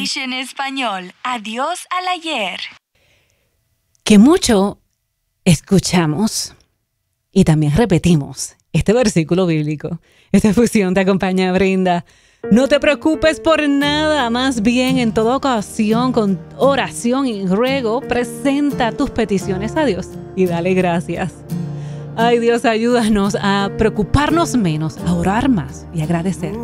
English en español. Adiós al ayer. Que mucho escuchamos y también repetimos este versículo bíblico. Esta fusión te acompaña, Brinda. No te preocupes por nada, más bien en toda ocasión, con oración y ruego, presenta tus peticiones a Dios y dale gracias. Ay, Dios, ayúdanos a preocuparnos menos, a orar más y agradecer.